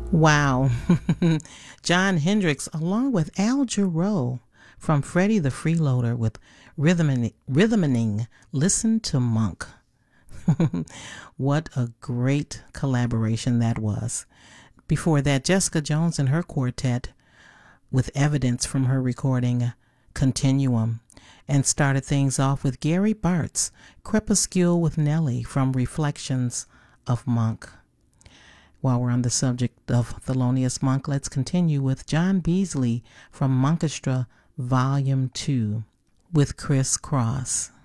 Wow. John Hendricks, along with Al Jarreau from Freddie the Freeloader with Rhythming Listen to Monk. What a great collaboration that was. Before that, Jessica Jones and her quartet with Evidence from her recording Continuum, and started things off with Gary Bart's Crepuscule with Nellie from Reflections of Monk. While we're on the subject of Thelonious Monk, let's continue with John Beasley from Monkestra Volume 2 with Criss Cross.